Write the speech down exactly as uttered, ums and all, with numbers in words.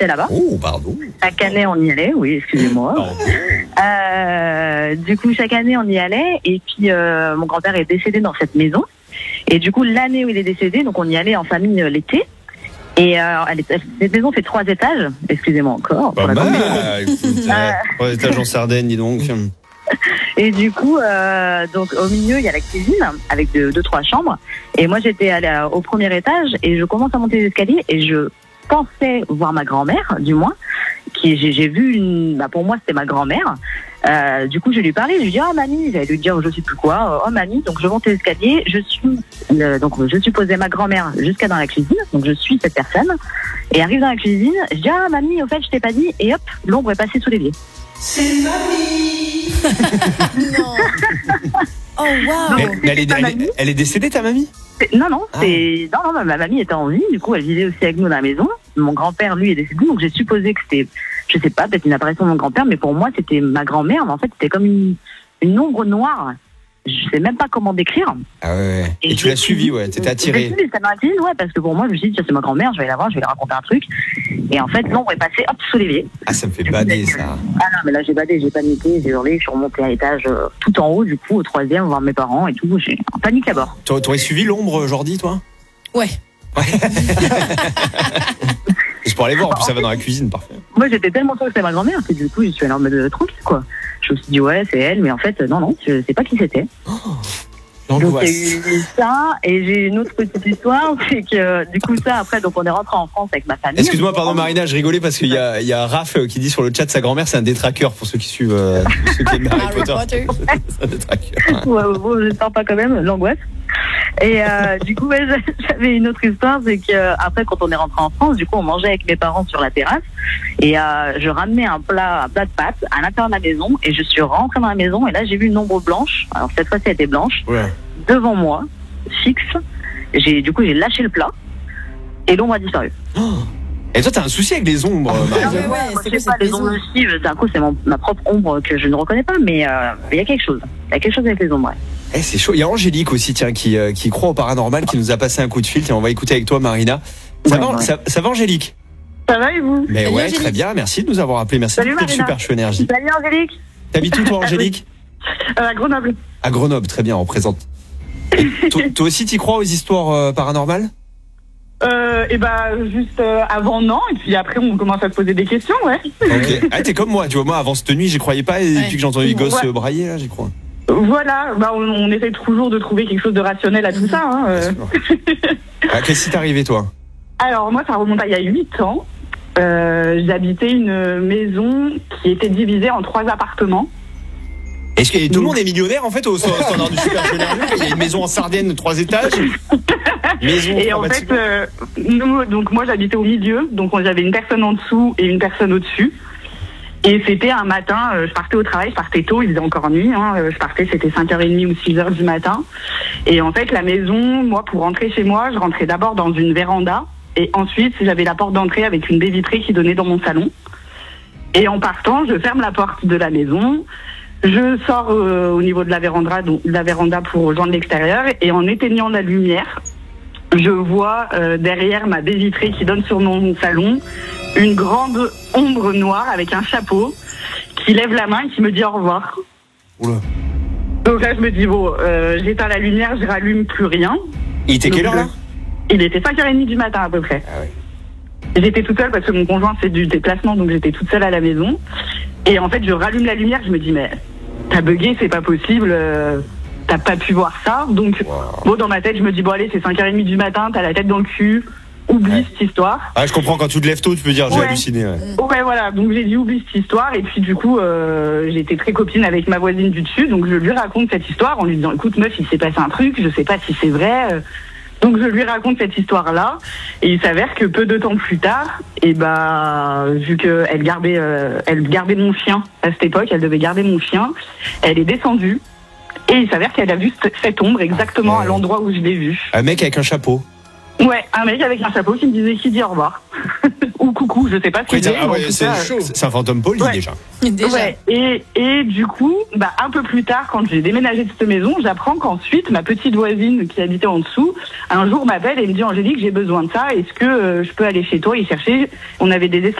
habitait là-bas. Oh, pardon. Chaque année, on y allait. Oui, excusez-moi. Euh, du coup, chaque année, on y allait. Et puis, euh, mon grand-père est décédé dans cette maison. Et du coup, l'année où il est décédé, donc on y allait en famille euh, l'été. Et euh, elle est, cette maison fait trois étages. Excusez-moi encore. Pas mal. Trois étages en Sardaigne, dis donc. Et du coup, euh, donc au milieu, il y a la cuisine avec deux, deux trois chambres. Et moi, j'étais allée au premier étage et je commence à monter les escaliers et je pensais voir ma grand-mère, du moins. Qui j'ai, j'ai vu une, bah pour moi, c'était ma grand-mère. Euh, du coup, je lui ai parlé, je lui ai dit, oh mamie, j'allais lui dire, je sais plus quoi, oh mamie, donc je monte les escaliers, je suis, le, donc je supposais ma grand-mère jusqu'à dans la cuisine, donc je suis cette personne, et arrive dans la cuisine, je dis, ah mamie, au fait, je t'ai pas dit, et hop, l'ombre est passée sous les pieds. C'est mamie. Non. Oh wow. Mais, mais elle, est, elle, est, elle est décédée, ta mamie? Non, non, ah. c'est, non, non, ma mamie était en vie, du coup, elle vivait aussi avec nous dans la maison. Mon grand-père, lui, est décédé, donc j'ai supposé que c'était, je sais pas, peut-être une apparition de mon grand-père, mais pour moi, c'était ma grand-mère, mais en fait, c'était comme une, une ombre noire. Je sais même pas comment décrire. Ah ouais, ouais. Et, et tu l'as suivi, ouais, t'étais attiré. J'ai suivi, ça m'a attiré, ouais, parce que pour moi, je me suis dit, tiens, c'est ma grand-mère, je vais la voir, je vais lui raconter un truc. Et en fait, l'ombre est passée, hop, sous les pieds. Ah, ça me fait bader, ça. Ah non, mais là, j'ai badé, j'ai paniqué, j'ai hurlé, je suis remontée à l'étage, euh, tout en haut, du coup, au troisième, voir mes parents et tout, j'ai en panique à bord. T'aurais suivi l'ombre, Jordi, toi? Ouais. Ouais. C'est pour aller voir, en plus ça va dans la cuisine, parfait. Moi j'étais tellement sûre que c'était ma grand-mère que du coup je suis allée en mode tranquille quoi. Je me suis dit ouais c'est elle, mais en fait non non, je sais pas qui c'était. Oh, donc il y a eu ça, et j'ai une autre petite histoire, c'est que du coup ça après donc on est rentré en France avec ma famille. Excuse-moi, pardon Marina, je rigolais parce qu'il y a, il y a Raph qui dit sur le chat sa grand-mère c'est un détraqueur pour ceux qui suivent euh, ceux qui aiment Harry Potter. Potter. C'est un détraqueur. Ouais, bon, j'espère pas quand même, l'angoisse. Et euh, du coup, ouais, j'avais une autre histoire, c'est que euh, après, quand on est rentré en France, du coup, on mangeait avec mes parents sur la terrasse, et euh, je ramenais un plat, un plat de pâtes à l'intérieur de la maison, et je suis rentrée dans la maison, et là, j'ai vu une ombre blanche. Alors cette fois-ci, elle était blanche, ouais. Devant moi, fixe. J'ai, du coup, j'ai lâché le plat, et l'ombre a disparu. Oh. Et toi, t'as un souci avec les ombres, Marie? Non, mais ouais, moi, c'est je sais pas, les ombres aussi, c'est un coup, c'est mon, ma propre ombre que je ne reconnais pas, mais il euh, y a quelque chose. Il y a quelque chose avec les ombres, ouais. Eh, c'est chaud. Il y a Angélique aussi, tiens, qui, euh, qui croit au paranormal, qui nous a passé un coup de fil. Tiens, on va écouter avec toi, Marina. Ça, ouais, va, ouais. ça, ça va, Angélique? Ça va et vous? Mais Salut, ouais, Angélique. Très bien. Merci de nous avoir appelé. Merci Salut, de cette super chou énergie. Salut, Angélique. T'habites où, toi, Angélique? euh, À Grenoble. À Grenoble, très bien, on présente. toi, toi aussi, t'y crois aux histoires euh, paranormales? Euh, et bah juste euh, avant non, et puis après on commence à se poser des questions, ouais. Ok. Ah, t'es comme moi, tu vois, moi avant cette nuit j'y croyais pas, et ouais. Depuis que j'ai entendu les gosses ouais. brailler là, j'y crois. Voilà, bah on, on essaie toujours de trouver quelque chose de rationnel à tout ça. Hein, euh. Ah, qu'est-ce qui t'est arrivé toi? Alors moi ça remonte à il y a huit ans. Euh, j'habitais une maison qui était divisée en trois appartements. Est-ce que tout le monde est millionnaire en fait au standard du super général? Il y a une maison en Sardaigne de trois étages. Maison et en fait, euh, nous, donc moi j'habitais au milieu, donc j'avais une personne en dessous et une personne au-dessus. Et c'était un matin, euh, je partais au travail, je partais tôt, il faisait encore nuit, hein, je partais, c'était cinq heures trente ou six heures du matin. Et en fait, la maison, moi pour rentrer chez moi, je rentrais d'abord dans une véranda, et ensuite j'avais la porte d'entrée avec une baie vitrée qui donnait dans mon salon. Et en partant, je ferme la porte de la maison. Je sors euh, au niveau de la véranda, donc, la véranda pour rejoindre l'extérieur, et en éteignant la lumière, je vois euh, derrière ma baie vitrée qui donne sur mon salon une grande ombre noire avec un chapeau qui lève la main et qui me dit au revoir. Oula. Donc là je me dis bon, euh, j'éteins la lumière, je rallume plus rien. Il était quelle heure là? Il était cinq heures trente du matin à peu près. Ah ouais. J'étais toute seule parce que mon conjoint fait du déplacement, donc j'étais toute seule à la maison. Et en fait je rallume la lumière, je me dis mais t'as bugué, c'est pas possible. Euh... T'as pas pu voir ça, donc wow. Bon dans ma tête je me dis bon allez c'est cinq heures trente du matin, t'as la tête dans le cul, oublie ouais. cette histoire. Ah je comprends, quand tu te lèves tôt tu peux dire j'ai ouais. halluciné. Ouais. ouais voilà, donc j'ai dit oublie cette histoire, et puis du coup euh, j'étais très copine avec ma voisine du dessus, donc je lui raconte cette histoire en lui disant écoute meuf il s'est passé un truc, je sais pas si c'est vrai. Donc je lui raconte cette histoire là, et il s'avère que peu de temps plus tard, et bah vu que elle gardait, euh, elle gardait mon chien à cette époque, elle devait garder mon chien, elle est descendue. Et il s'avère qu'elle a vu cette ombre exactement à l'endroit où je l'ai vue. Un mec avec un chapeau. Ouais, un mec avec un chapeau qui me disait qui dit au revoir. Ou coucou, je sais pas ce qu'il dit. Ah ouais, c'est, cas, c'est un fantôme poli ouais. déjà. déjà. Ouais. Et, et du coup, bah, un peu plus tard, quand j'ai déménagé de cette maison, j'apprends qu'ensuite, ma petite voisine qui habitait en dessous, un jour m'appelle et me dit Angélique, j'ai besoin de ça, est-ce que euh, je peux aller chez toi y chercher? On avait des